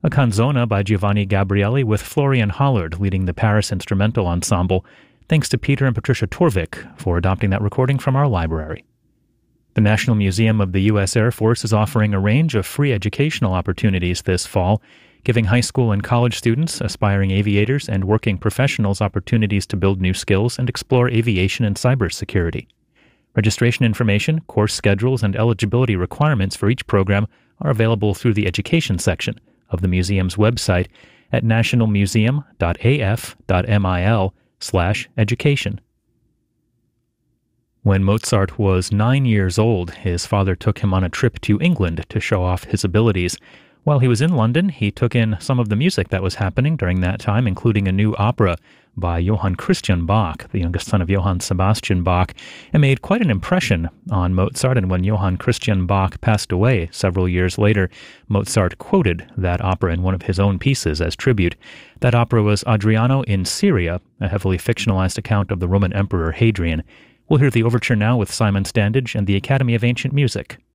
a canzona by Giovanni Gabrieli with Florian Hollard leading the Paris Instrumental Ensemble. Thanks to Peter and Patricia Torvik for adopting that recording from our library. The National Museum of the U.S. Air Force is offering a range of free educational opportunities this fall, giving high school and college students, aspiring aviators, and working professionals opportunities to build new skills and explore aviation and cybersecurity. Registration information, course schedules, and eligibility requirements for each program are available through the education section of the museum's website at nationalmuseum.af.mil/education. When Mozart was 9 years old, his father took him on a trip to England to show off his abilities. While he was in London, he took in some of the music that was happening during that time, including a new opera by Johann Christian Bach, the youngest son of Johann Sebastian Bach, and made quite an impression on Mozart. And when Johann Christian Bach passed away several years later, Mozart quoted that opera in one of his own pieces as tribute. That opera was Adriano in Syria, a heavily fictionalized account of the Roman Emperor Hadrian. We'll hear the overture now with Simon Standage and the Academy of Ancient Music.